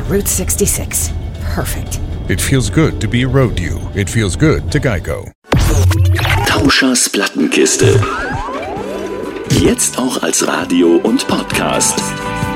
Route 66. Perfect. It feels good to be around you. It feels good to Geico. Tauschers Plattenkiste. Jetzt auch als Radio und Podcast.